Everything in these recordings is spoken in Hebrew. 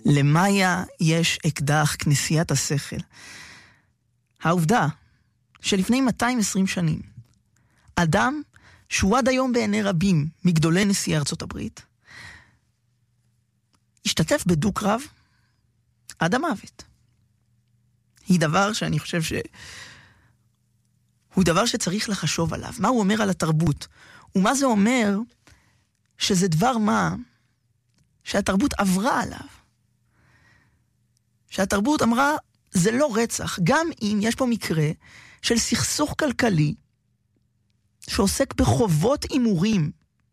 למאיה יש אקדח כנסיית השכל. העובדה שלפני 220 שנים, אדם שהוא עד היום בעיני רבים מגדולי נשיאי ארצות הברית, השתתף בדו-קרב עד המוות. היא דבר שאני חושב הוא דבר שצריך לחשוב עליו. מה הוא אומר על התרבות? ומה זה אומר שזה דבר מה שהתרבות עברה עליו. שהתרבות אמרה, זה לא רצח. גם אם יש פה מקרה של סכסוך כלכלי שעוסק בחובות אימורים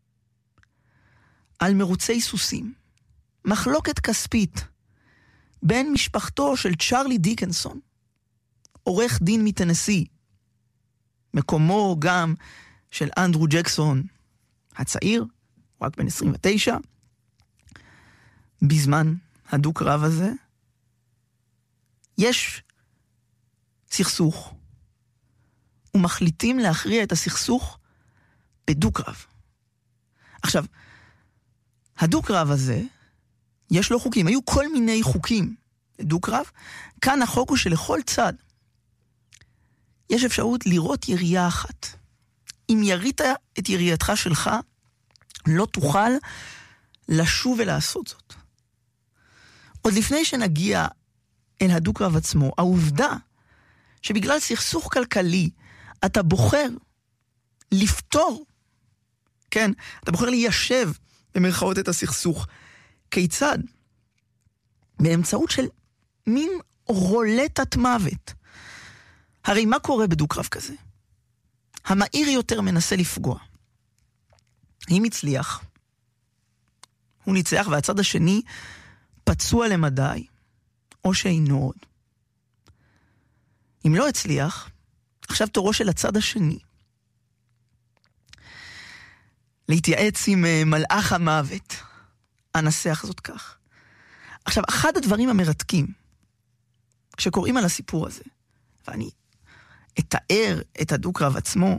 על מרוצי סוסים. מחלוקת כספית בין משפחתו של צ'רלי דיקנסון, עורך דין מטנסי, מקומו גם של אנדרו ג'קסון הצעיר, רק בן 29, בזמן הדו-קרב הזה, יש סכסוך, ומחליטים להכריע את הסכסוך בדו-קרב. עכשיו, הדו-קרב הזה, יש לו חוקים, היו כל מיני חוקים דו-קרב, כאן החוק הוא שלכל צד יש אפשרות לראות ירייה אחת. אם ירית את ירייתך שלך, לא תוכל לשוב ולעשות זאת. עוד לפני שנגיע אל הדו-קרב עצמו, העובדה שבגלל סכסוך כלכלי אתה בוחר לפתור, כן, אתה בוחר ליישב במרכאות את הסכסוך. כיצד? באמצעות של מין רולטת מוות. הרי מה קורה בדו-קרב כזה? המהיר יותר מנסה לפגוע. אם הצליח, הוא ניצח, והצד השני פצוע למדי, או שאינו עוד. אם לא הצליח, עכשיו תורו של הצד השני להתייעץ עם מלאך המוות. אנסח זאת כך. עכשיו, אחד הדברים המרתקים כשקוראים על הסיפור הזה, ואני אתאר את הדו-קרב עצמו,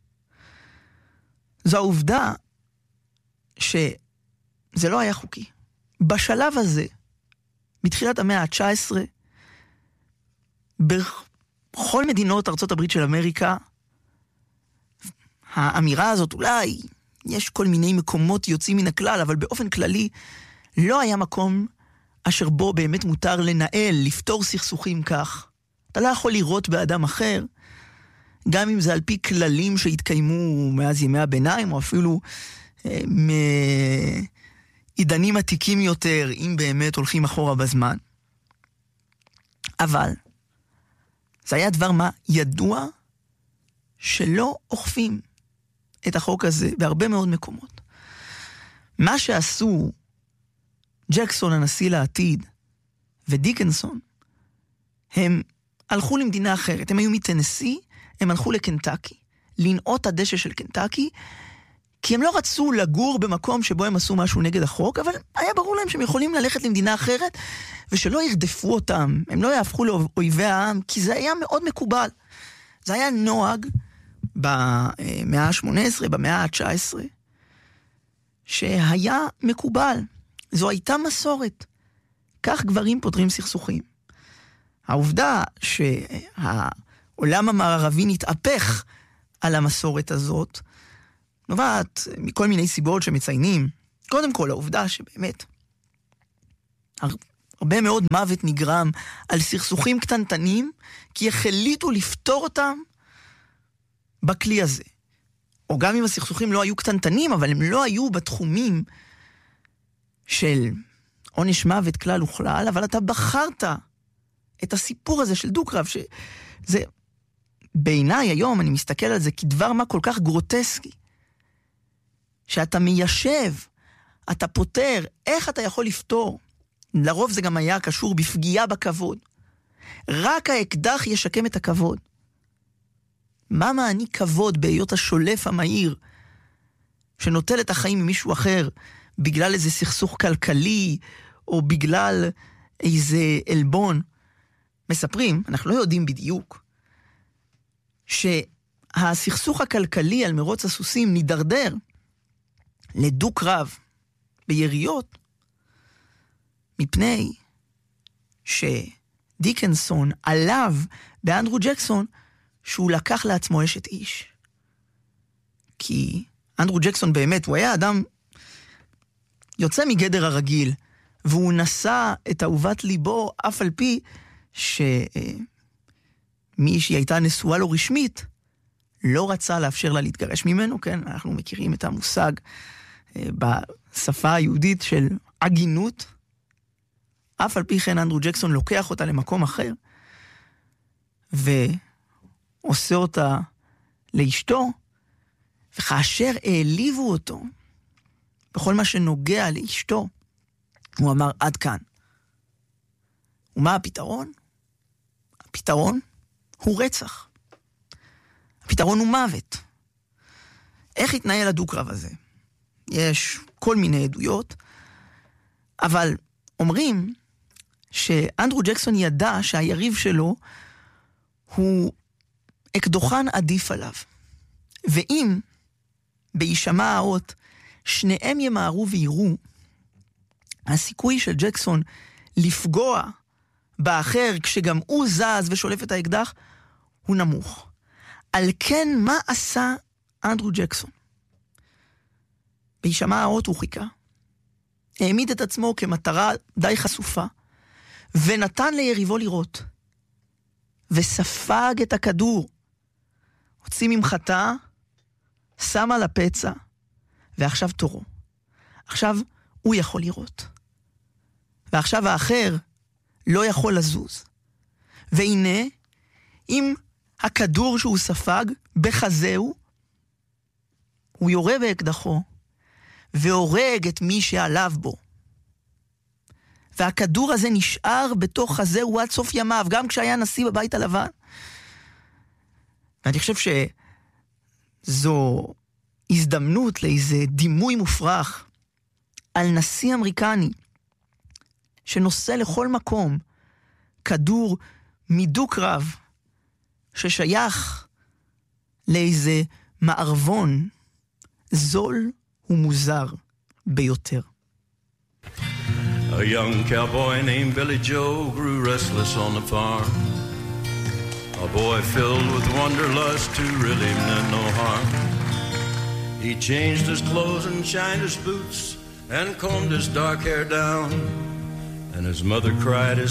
זו העובדה שזה לא היה חוקי. בשלב הזה, בתחילת המאה ה-19, בכל מדינות ארצות הברית של אמריקה, האמירה הזאת אולי יש כל מיני מקומות יוצאים מן הכלל, אבל באופן כללי לא היה מקום אשר בו באמת מותר לנהל, לפתור סכסוכים כך. אתה לא יכול לראות באדם אחר, גם אם זה על פי כללים שהתקיימו מאז ימי הביניים, או אפילו מעידנים עתיקים יותר, אם באמת הולכים אחורה בזמן. אבל זה היה דבר מה ידוע שלא אוכפים את החוק הזה בהרבה מאוד מקומות. מה שעשו ג'קסון הנשיא לעתיד ודיקנסון, הם הלכו למדינה אחרת. הם היו מטנסי, הם הלכו לקנטקי, לנעות הדשא של קנטקי, כי הם לא רצו לגור במקום שבו הם עשו משהו נגד החוק, אבל היה ברור להם שהם יכולים ללכת למדינה אחרת, ושלא ירדפו אותם, הם לא יהפכו לאויבי העם, כי זה היה מאוד מקובל. זה היה נוהג במאה ה-18, במאה ה-19, שהיה מקובל. זו הייתה מסורת. כך גברים פותרים סכסוכים. העובדה שהעולם המערבי נתהפך על המסורת הזאת, נובעת מכל מיני סיבות שמציינים. קודם כל, העובדה שבאמת הרבה מאוד מוות נגרם על סכסוכים קטנטנים, כי החליטו לפתור אותם בכלי הזה. או גם אם הסכסוכים לא היו קטנטנים, אבל הם לא היו בתחומים של עונש מוות כלל וכלל, אבל אתה בחרת את הסיפור הזה של דו-קרב, שזה בעיניי היום, אני מסתכל על זה כדבר מה כל כך גרוטסקי, שאתה מיישב, אתה פותר, איך אתה יכול לפתור? לרוב זה גם היה קשור בפגיעה בכבוד. רק האקדח ישקם את הכבוד. מה מעניק כבוד בהיות השולף המהיר, שנוטל את החיים ממישהו אחר, בגלל איזה סכסוך כלכלי, או בגלל איזה אלבון? מספרים, אנחנו לא יודעים בדיוק, שהסכסוך הכלכלי על מרוץ הסוסים נידרדר לדו-קרב ביריות מפני שדיקנסון עליו באנדרו ג'קסון שהוא לקח לעצמו אשת איש. כי אנדרו ג'קסון באמת, הוא היה אדם יוצא מגדר הרגיל, והוא נשא את אהובת ליבו אף על פי שמי שהיא הייתה נשואה לו רשמית, לא רצה לאפשר לה להתגרש ממנו, כן? אנחנו מכירים את המושג בשפה היהודית של עגינות. אף על פי כן אנדרו ג'קסון לוקח אותה למקום אחר, ועושה אותה לאשתו, וכאשר העליבו אותו, בכל מה שנוגע לאשתו, הוא אמר עד כאן. ומה הפתרון? הפתרון הוא רצח. הפתרון הוא מוות. איך התנהל הדו-קרב הזה? יש כל מיני עדויות, אבל אומרים שאנדרו ג'קסון ידע שהיריב שלו הוא אקדוחן עדיף עליו. ואם בישמע האות שניהם ימהרו ויראו, הסיכוי של ג'קסון לפגוע באחר כשגם הוא זז ושולף את האקדח הוא נמוך. על כן מה עשה אנדרו ג'קסון? בישמע האות הוא חיכה, העמיד את עצמו כמטרה די חשופה, ונתן ליריבו לראות, וספג את הכדור, הוציא ממחתה, שם על הפצע, ועכשיו תורו. עכשיו הוא יכול לראות. ועכשיו האחר לא יכול לזוז. והנה, עם הכדור שהוא ספג בחזהו, הוא יורה באקדחו, והורג את מי שעליו בו. והכדור הזה נשאר בתוך חזהו עד סוף ימיו, גם כשהיה נשיא בבית הלבן. ואני חושב שזו הזדמנות לאיזה דימוי מופרך על נשיא אמריקני שנושא לכל מקום כדור מדו-קרב ששייך לאיזה מערבון זול ומוזר ביותר. A young cowboy named Billy Joe grew restless on the farm. A boy filled with wanderlust who really meant no harm. He changed his clothes and shined his boots and combed his dark hair down. And his mother cried his